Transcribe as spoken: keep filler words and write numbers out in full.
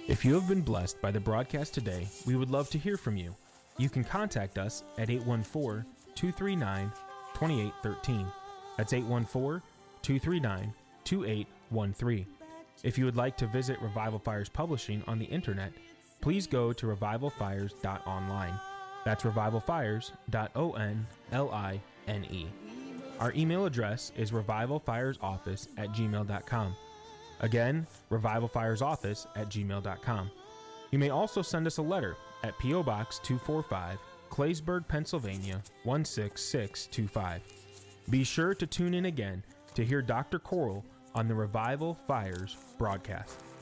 If you have been blessed by the broadcast today, we would love to hear from you. You can contact us at eight one four, two three nine, two eight one three. That's eight one four, two three nine, two eight one three. If you would like to visit Revival Fires Publishing on the internet, please go to revival fires dot online. That's revival fires dot online. Our email address is revivalfiresoffice at gmail dot com. Again, revivalfiresoffice at gmail dot com. You may also send us a letter at P O Box two forty-five, Claysburg, Pennsylvania one six six two five. Be sure to tune in again to hear Doctor Coral on the Revival Fires broadcast.